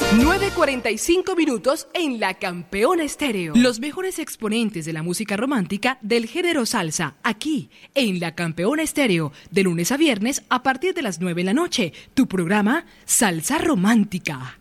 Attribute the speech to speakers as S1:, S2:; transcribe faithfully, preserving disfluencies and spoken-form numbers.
S1: nueve cuarenta y cinco minutos en La Campeona Estéreo. Los mejores exponentes de la música romántica del género salsa, aquí en La Campeona Estéreo, de lunes a viernes a partir de las nueve de la noche. Tu programa Salsa Romántica.